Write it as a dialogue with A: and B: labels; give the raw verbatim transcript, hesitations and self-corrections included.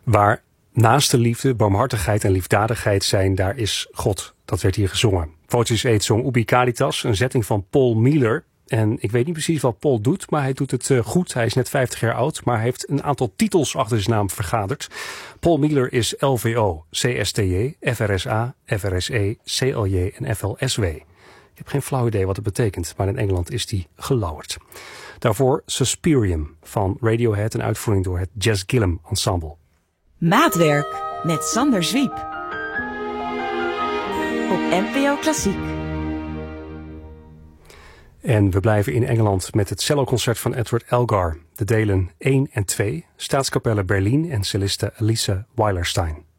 A: Waar naast de liefde, barmhartigheid en liefdadigheid zijn, daar is God. Dat werd hier gezongen. Voces Eet zong Ubi Caritas, een zetting van Paul Miller. En ik weet niet precies wat Paul doet, maar hij doet het uh, goed. Hij is net vijftig jaar oud, maar hij heeft een aantal titels achter zijn naam vergaderd. Paul Miller is L V O, C S T J, F R S A, F R S E, C L J en F L S W. Ik heb geen flauw idee wat het betekent, maar in Engeland is die gelauwerd. Daarvoor Suspirium van Radiohead, een uitvoering door het Jazz Gillum Ensemble.
B: Maatwerk met Sander Zwiep. Op N P O Klassiek.
A: En we blijven in Engeland met het celloconcert van Edward Elgar. De delen één en twee, Staatskapelle Berlin en celliste Elise Weilerstein.